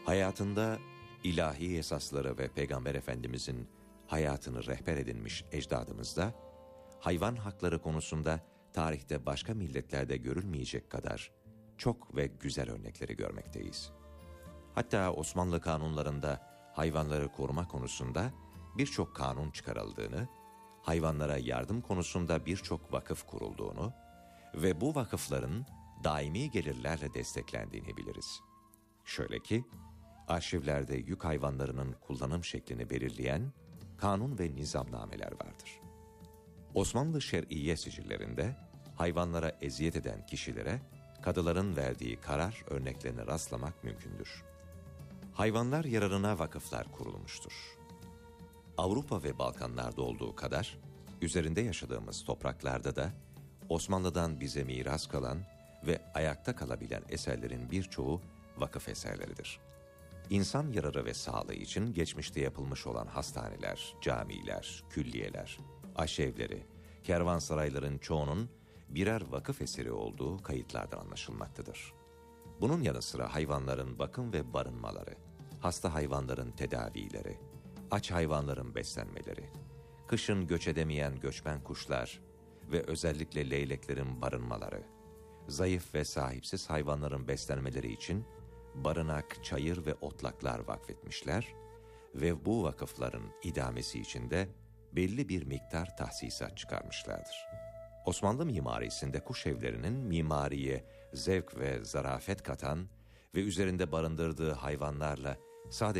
Hayatında ilahi esasları ve Peygamber Efendimizin hayatını rehber edinmiş ecdadımızda, hayvan hakları konusunda tarihte başka milletlerde görülmeyecek kadar çok ve güzel örnekleri görmekteyiz. Hatta Osmanlı kanunlarında hayvanları koruma konusunda birçok kanun çıkarıldığını, hayvanlara yardım konusunda birçok vakıf kurulduğunu ve bu vakıfların daimi gelirlerle desteklendiğini biliriz. Şöyle ki, arşivlerde yük hayvanlarının kullanım şeklini belirleyen kanun ve nizamnameler vardır. Osmanlı şer'iyye sicillerinde hayvanlara eziyet eden kişilere kadıların verdiği karar örneklerine rastlamak mümkündür. Hayvanlar yararına vakıflar kurulmuştur. Avrupa ve Balkanlarda olduğu kadar, üzerinde yaşadığımız topraklarda da Osmanlı'dan bize miras kalan ve ayakta kalabilen eserlerin birçoğu vakıf eserleridir. İnsan yararı ve sağlığı için geçmişte yapılmış olan hastaneler, camiler, külliyeler, aşevleri, kervansarayların çoğunun birer vakıf eseri olduğu kayıtlardan anlaşılmaktadır. Bunun yanı sıra hayvanların bakım ve barınmaları, hasta hayvanların tedavileri, aç hayvanların beslenmeleri, kışın göç edemeyen göçmen kuşlar ve özellikle leyleklerin barınmaları, zayıf ve sahipsiz hayvanların beslenmeleri için barınak, çayır ve otlaklar vakfetmişler ve bu vakıfların idamesi için de belli bir miktar tahsisat çıkarmışlardır. Osmanlı mimarisinde kuş evlerinin mimariye zevk ve zarafet katan ve üzerinde barındırdığı hayvanlarla sadece